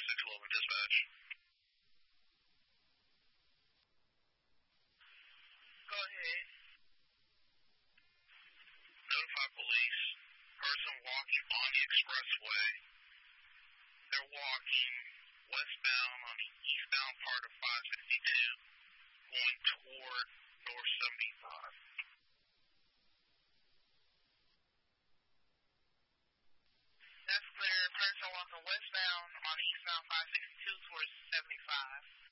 611 dispatch. Go ahead. Notify police. Person walking on the expressway. They're walking westbound on the eastbound part of 562, going toward North 75. That's clear. Person walking westbound on the eastbound 562 towards 75.